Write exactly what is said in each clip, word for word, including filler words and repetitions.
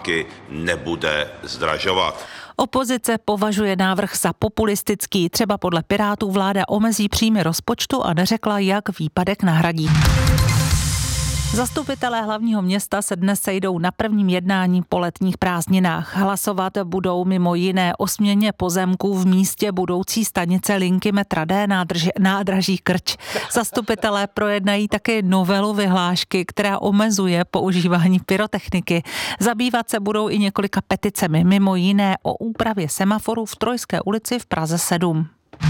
topánky nebude zdražovat. Opozice považuje návrh za populistický. Třeba podle Pirátů vláda omezí příjmy rozpočtu a neřekla, jak výpadek nahradí. Zastupitelé hlavního města se dnes sejdou na prvním jednání po letních prázdninách. Hlasovat budou mimo jiné o směně pozemků v místě budoucí stanice linky metra D nádrž, nádraží Krč. Zastupitelé projednají také novelu vyhlášky, která omezuje používání pyrotechniky. Zabývat se budou i několika peticemi, mimo jiné o úpravě semaforů v Trojské ulici v Praze sedm.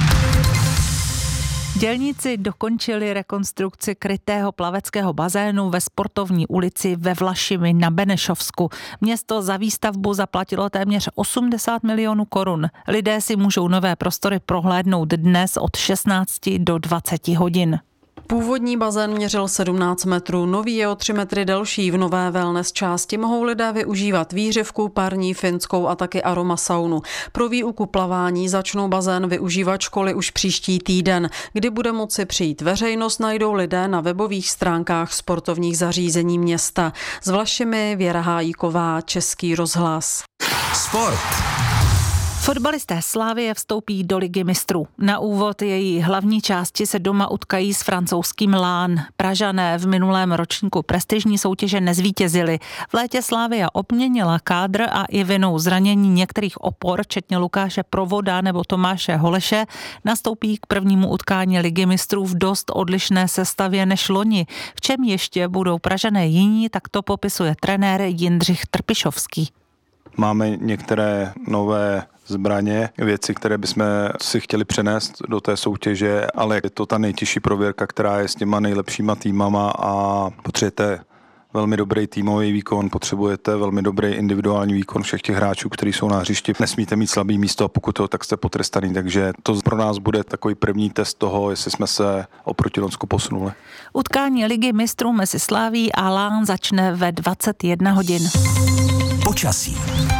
Dělníci dokončili rekonstrukci krytého plaveckého bazénu ve Sportovní ulici ve Vlašimi na Benešovsku. Město za výstavbu zaplatilo téměř osmdesát milionů korun. Lidé si můžou nové prostory prohlédnout dnes od šestnácti do dvaceti hodin. Původní bazén měřil sedmnáct metrů, nový je o tři metry delší. V nové wellness části mohou lidé využívat výřivku, parní, finskou a taky aromasaunu. Pro výuku plavání začnou bazén využívat školy už příští týden. Kdy bude moci přijít veřejnost, najdou lidé na webových stránkách sportovních zařízení města. S Vlašimi Věra Hájíková, Český rozhlas. Sport. Fotbalisté Slavie vstoupí do Ligy mistrů. Na úvod její hlavní části se doma utkají s francouzským Lán. Pražané v minulém ročníku prestižní soutěže nezvítězili. V létě Slavia obměnila kádr a i vinou zranění některých opor, včetně Lukáše Provoda nebo Tomáše Holeše, nastoupí k prvnímu utkání Ligy mistrů v dost odlišné sestavě než loni. V čem ještě budou Pražané jiní, tak to popisuje trenér Jindřich Trpišovský. Máme některé nové zbraně, věci, které bychom si chtěli přenést do té soutěže, ale je to ta nejtěžší prověrka, která je s těma nejlepšíma týmama a potřebujete velmi dobrý týmový výkon, potřebujete velmi dobrý individuální výkon všech těch hráčů, kteří jsou na hřišti. Nesmíte mít slabý místo a pokud to, tak jste potrestaný, takže to pro nás bude takový první test toho, jestli jsme se oproti Lonsku posunuli. Utkání Ligy mistrů mezi Slaví a Lán začne ve dvacet jedna hodin. Počasí.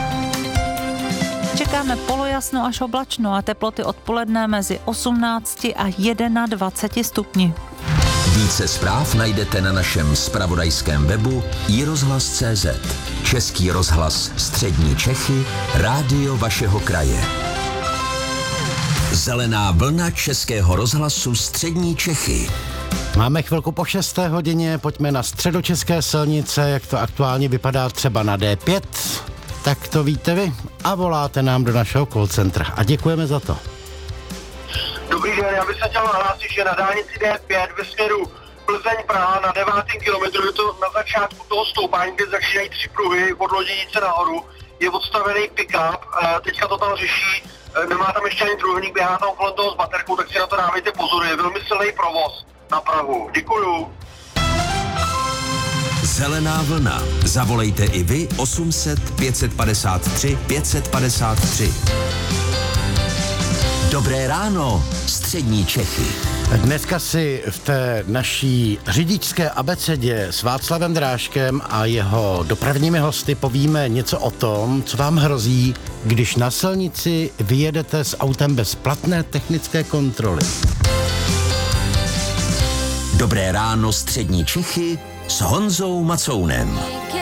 Čekáme polojasno až oblačno a teploty odpoledne mezi osmnácti a dvaceti stupni. Více zpráv najdete na našem zpravodajském webu i rozhlas tečka cé zet. Český rozhlas Střední Čechy, rádio vašeho kraje. Zelená vlna Českého rozhlasu Střední Čechy. Máme chvilku po šesté hodině, pojďme na středočeské silnice, jak to aktuálně vypadá třeba na dé pět. Tak to víte vy a voláte nám do našeho call centra a děkujeme za to. Dobrý den, já bych se chtěl nahlásit, že na dálnici dé pět ve směru Plzeň-Praha na devátém kilometru, je to na začátku toho stoupání, kde začínají tři pruhy od Loděnice nahoru, je odstavený pick-up, teďka to tam řeší, nemá tam ještě ani druhník, běhá tam kolem toho s baterkou, tak si na to dávejte pozor, je velmi silný provoz na Prahu. Děkuju. Zelená vlna. Zavolejte i vy osm set pět padesát tři pět padesát tři. Dobré ráno, Střední Čechy. Dneska si v té naší řidičské abecedě s Václavem Drážkem a jeho dopravními hosty povíme něco o tom, co vám hrozí, když na silnici vyjedete s autem bez platné technické kontroly. Dobré ráno, Střední Čechy s Honzou Macounem.